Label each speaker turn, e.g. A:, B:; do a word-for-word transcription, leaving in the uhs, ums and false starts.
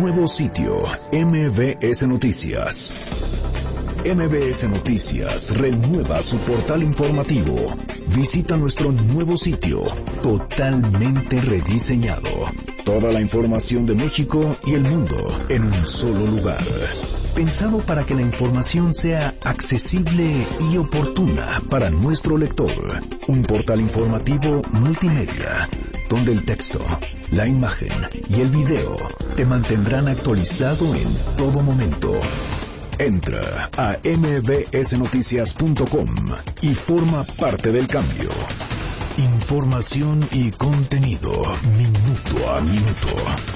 A: Nuevo sitio, M B S Noticias. M B S Noticias renueva su portal informativo. Visita nuestro nuevo sitio, totalmente rediseñado. Toda la información de México y el mundo en un solo lugar. Pensado para que la información sea accesible y oportuna para nuestro lector. Un portal informativo multimedia, donde el texto, la imagen y el video te mantendrán actualizado en todo momento. Entra a m b s noticias punto com y forma parte del cambio. Información y contenido minuto a minuto.